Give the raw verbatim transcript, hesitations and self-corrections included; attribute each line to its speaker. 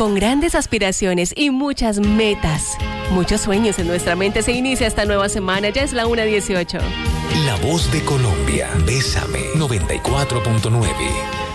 Speaker 1: Con grandes aspiraciones y muchas metas, muchos sueños en nuestra mente, se inicia esta nueva semana. Ya es la una dieciocho.
Speaker 2: La voz de Colombia. Bésame. noventa y cuatro punto nueve.